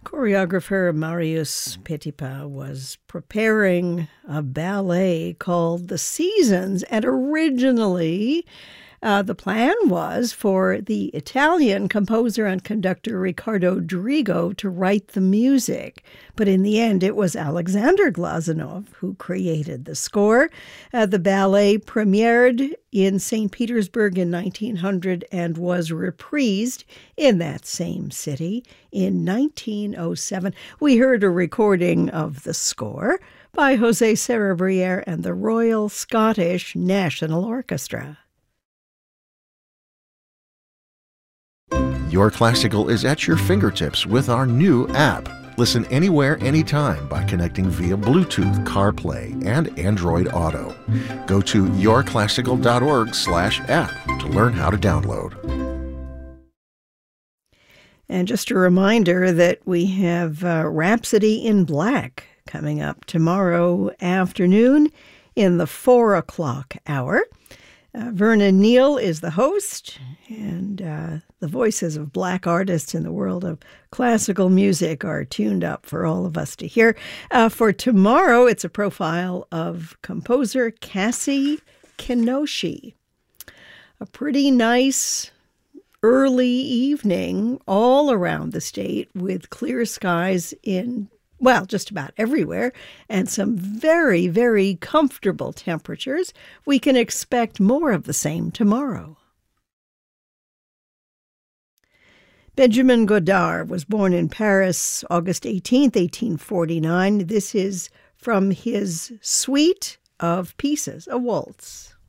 Choreographer Marius Petipa was preparing a ballet called The Seasons, and originally the plan was for the Italian composer and conductor Riccardo Drigo to write the music. But in the end, it was Alexander Glazunov who created the score. The ballet premiered in St. Petersburg in 1900 and was reprised in that same city in 1907. We heard a recording of the score by José Cerebriere and the Royal Scottish National Orchestra. Your Classical is at your fingertips with our new app. Listen anywhere, anytime by connecting via Bluetooth, CarPlay, and Android Auto. Go to yourclassical.org/app to learn how to download. And just a reminder that we have Rhapsody in Black coming up tomorrow afternoon in the 4 o'clock hour. Vernon Neal is the host, and the voices of Black artists in the world of classical music are tuned up for all of us to hear. For tomorrow, it's a profile of composer Cassie Kinoshi. A pretty nice early evening all around the state with clear skies in just about everywhere, and some very, very comfortable temperatures. We can expect more of the same tomorrow. Benjamin Godard was born in Paris, August 18th, 1849. This is from his suite of pieces, a waltz.